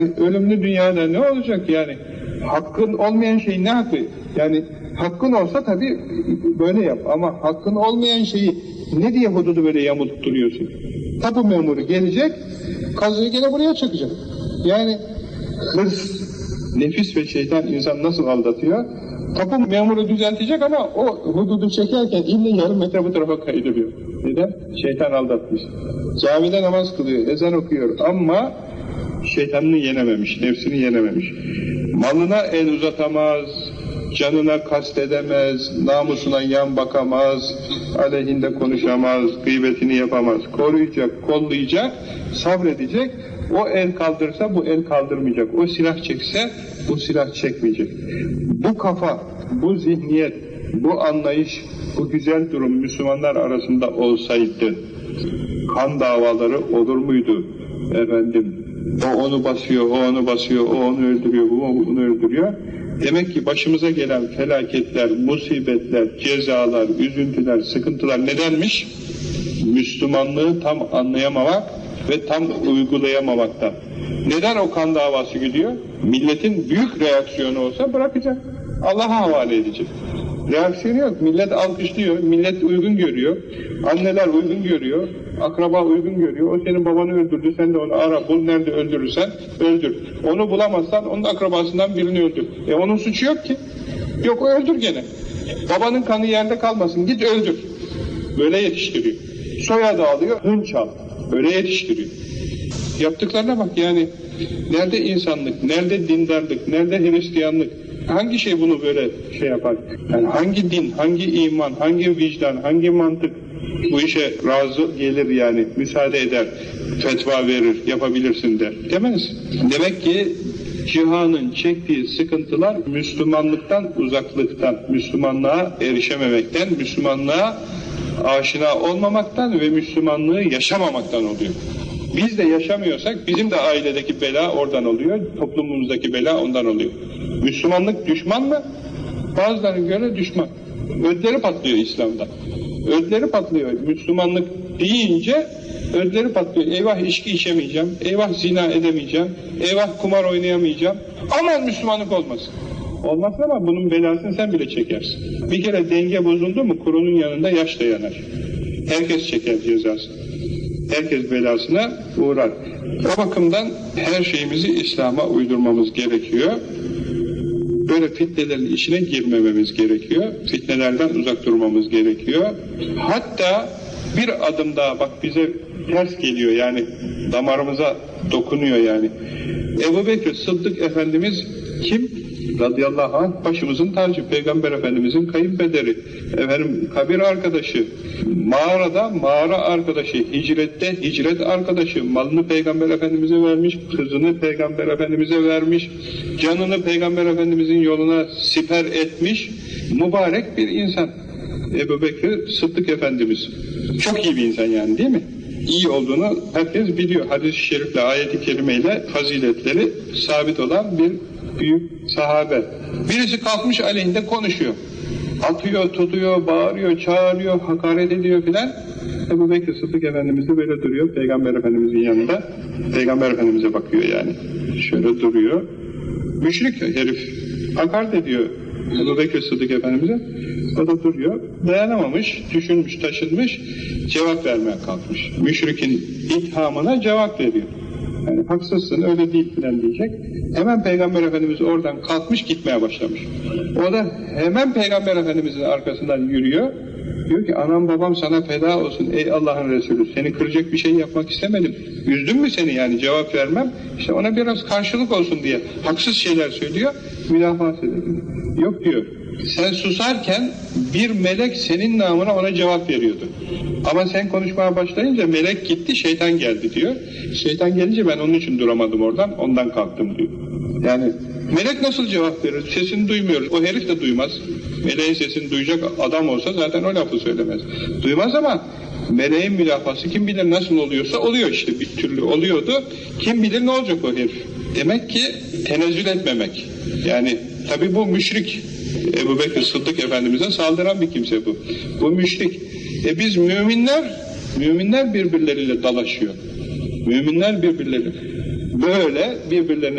Ölümlü dünyada ne olacak yani? Hakkın olmayan şey ne hakkı? Yani hakkın olsa tabii böyle yap ama hakkın olmayan şeyi ne diye hududu böyle yamulup duruyorsun? Tapu memuru gelecek, kazıyı gene buraya çakacak. Yani hırs, nefis ve şeytan insan nasıl aldatıyor? Tapu memuru düzeltecek ama o hududu çekerken illa yarım metre bu tarafa kaydırıyor. Neden? Şeytan aldatmış. Camide namaz kılıyor, ezan okuyor ama şeytanını yenememiş, nefsini yenememiş. Malına el uzatamaz, canına kastedemez, namusuna yan bakamaz, aleyhinde konuşamaz, gıybetini yapamaz. Koruyacak, kollayacak, sabredecek. O el kaldırsa bu el kaldırmayacak. O silah çekse bu silah çekmeyecek. Bu kafa, bu zihniyet, bu anlayış, bu güzel durum Müslümanlar arasında olsaydı kan davaları olur muydu? Efendim, o onu basıyor, o onu basıyor, o onu öldürüyor, bu onu öldürüyor. Demek ki başımıza gelen felaketler, musibetler, cezalar, üzüntüler, sıkıntılar nedenmiş? Müslümanlığı tam anlayamamak ve tam uygulayamamaktan. Neden o kan davası gidiyor? Milletin büyük reaksiyonu olsa bırakacak. Allah'a havale edecek. Reaksiyonu yok. Millet alkışlıyor, millet uygun görüyor. Anneler uygun görüyor, akraba uygun görüyor. O senin babanı öldürdü, sen de onu ara, bul, nerede öldürürsen öldür. Onu bulamazsan onun akrabasından birini öldür. Onun suçu yok ki. Yok, o öldür gene. Babanın kanı yerde kalmasın, git öldür. Böyle yetiştiriyor. Soyadı alıyor, hınç al. Böyle yetiştiriyor. Yaptıklarına bak yani. Nerede insanlık, nerede dindarlık, nerede Hristiyanlık? Hangi şey bunu böyle şey yapar? Yani hangi din, hangi iman, hangi vicdan, hangi mantık bu işe razı gelir yani, müsaade eder, fetva verir, yapabilirsin der. Demez. Demek ki cihanın çektiği sıkıntılar Müslümanlıktan uzaklıktan, Müslümanlığa erişememekten, Müslümanlığa aşina olmamaktan ve Müslümanlığı yaşamamaktan oluyor. Biz de yaşamıyorsak bizim de ailedeki bela oradan oluyor, toplumumuzdaki bela ondan oluyor. Müslümanlık düşman mı? Bazılarına göre düşman. Ödleri patlıyor İslam'da. Ödleri patlıyor. Müslümanlık deyince ödleri patlıyor. Eyvah içki içemeyeceğim, eyvah zina edemeyeceğim, eyvah kumar oynayamayacağım. Aman Müslümanlık olmasın. Olmazsa ama bunun belasını sen bile çekersin. Bir kere denge bozuldu mu kurunun yanında yaş da yanar. Herkes çeker cezasını. Herkes belasına uğrar. O bakımdan her şeyimizi İslam'a uydurmamız gerekiyor. Böyle fitnelerin içine girmememiz gerekiyor. Fitnelerden uzak durmamız gerekiyor. Hatta bir adım daha bak bize ters geliyor yani damarımıza dokunuyor yani. Ebu Bekir Sıddık Efendimiz kim? Radıyallahu anh başımızın tacı, Peygamber Efendimizin kayınpederi, efendim kabir arkadaşı, mağarada mağara arkadaşı, hicrette hicret arkadaşı, malını Peygamber Efendimiz'e vermiş, kızını Peygamber Efendimiz'e vermiş, canını Peygamber Efendimiz'in yoluna siper etmiş, mübarek bir insan. Ebu Bekir Sıddık Efendimiz. Çok iyi bir insan yani değil mi? İyi olduğunu herkes biliyor. Hadis-i şerifle, ayet-i kerimeyle faziletleri sabit olan bir büyük sahabe. Birisi kalkmış aleyhinde konuşuyor. Atıyor, tutuyor, bağırıyor, çağırıyor, hakaret ediyor filan. Ebu Bekir Sıddık Efendimiz de böyle duruyor Peygamber Efendimizin yanında. Peygamber Efendimiz'e bakıyor yani. Şöyle duruyor. Müşrik herif. Hakaret ediyor Ebu Bekir Sıddık Efendimiz'e. O da duruyor. Dayanamamış, düşünmüş, taşınmış, cevap vermeye kalkmış. Müşrikin ithamına cevap veriyor. Yani haksızsın, öyle değil filan diyecek. Hemen Peygamber Efendimiz oradan kalkmış gitmeye başlamış. O da hemen Peygamber Efendimizin arkasından yürüyor. Diyor ki anam babam sana feda olsun ey Allah'ın Resulü. Seni kıracak bir şey yapmak istemedim. Üzdün mü seni yani cevap vermem. İşte ona biraz karşılık olsun diye haksız şeyler söylüyor. Müdafaa ediyor. Yok diyor. Sen susarken bir melek senin namına ona cevap veriyordu. Ama sen konuşmaya başlayınca melek gitti, şeytan geldi diyor. Şeytan gelince ben onun için duramadım oradan, ondan kalktım diyor. Yani melek nasıl cevap verir? Sesini duymuyoruz. O herif de duymaz. Meleğin sesini duyacak adam olsa zaten o lafı söylemez. Duymaz ama meleğin mülafası kim bilir nasıl oluyorsa oluyor işte bir türlü oluyordu. Kim bilir ne olacak o herif? Demek ki tenezzül etmemek. Yani tabi bu müşrik. Ebu Bekir Sıddık Efendimiz'e saldıran bir kimse bu. Bu müşrik. Biz müminler birbirleriyle dalaşıyor. Müminler birbirleri. Böyle birbirlerine